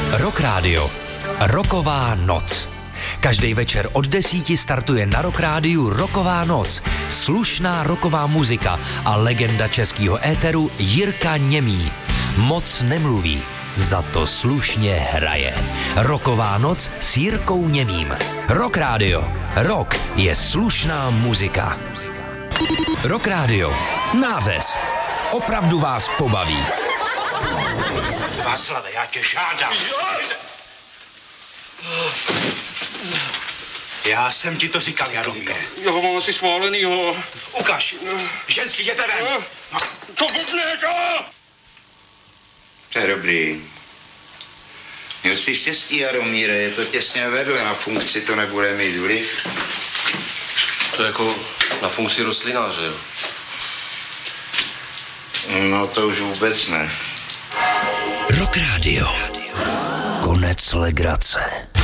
Rock Radio. Rocková noc. Každý večer od 10 startuje na Rock Rádiu Rocková noc. Slušná rocková muzika a legenda českého éteru Jirka Němý. Moc nemluví, za to slušně hraje. Rocková noc s Jirkou Němým. Rock Radio. Rock je slušná muzika. Rock Radio. Nářez. Opravdu vás pobaví. Václave, já tě žádám. Já jsem ti to říkal, Jaromíre. Jo, mám asi smálenýho. Ukaž. Ženský, jděte ven. Co bubneš, To je dobrý. Měl jsi štěstí, Jaromíre, je to těsně vedle, na funkci to nebude mít vliv. To jako na funkci rostlináře, jo? No to už vůbec ne. Rock Radio. Konec legrace.